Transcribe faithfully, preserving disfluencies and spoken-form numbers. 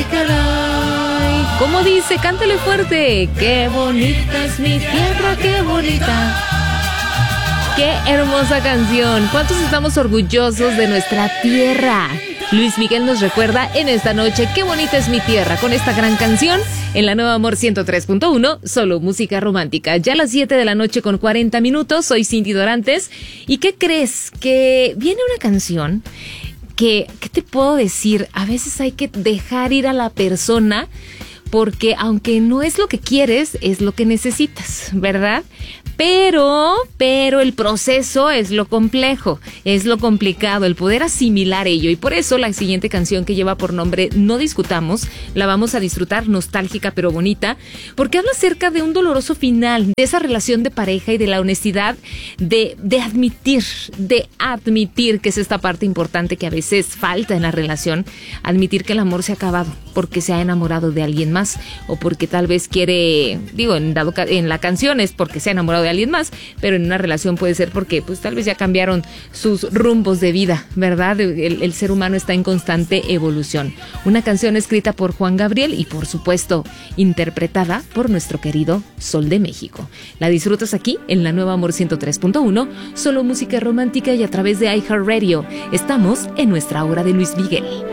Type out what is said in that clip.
Ay, caray. ¿Cómo dice? Cántale fuerte. Qué bonita es mi tierra, qué bonita. Qué hermosa canción. ¿Cuántos estamos orgullosos de nuestra tierra? Luis Miguel nos recuerda en esta noche qué bonita es mi tierra con esta gran canción en la Nueva Amor ciento tres punto uno, solo música romántica. Ya a las siete de la noche con cuarenta minutos, soy Cindy Dorantes. ¿Y qué crees? Que viene una canción que, ¿qué te puedo decir? A veces hay que dejar ir a la persona porque aunque no es lo que quieres, es lo que necesitas, ¿verdad? Pero, pero el proceso es lo complejo, es lo complicado, el poder asimilar ello. Y por eso la siguiente canción, que lleva por nombre No Discutamos, la vamos a disfrutar, nostálgica pero bonita, porque habla acerca de un doloroso final, de esa relación de pareja y de la honestidad de, de admitir, de admitir, que es esta parte importante que a veces falta en la relación, admitir que el amor se ha acabado porque se ha enamorado de alguien más, o porque tal vez quiere, digo, en, dado, en la canción es porque se ha enamorado de alguien más, pero en una relación puede ser porque pues tal vez ya cambiaron sus rumbos de vida, ¿verdad? El, el ser humano está en constante evolución. Una canción escrita por Juan Gabriel y por supuesto interpretada por nuestro querido Sol de México. La disfrutas aquí en la Nueva Amor ciento tres punto uno, solo música romántica y a través de iHeartRadio. Estamos en nuestra hora de Luis Miguel.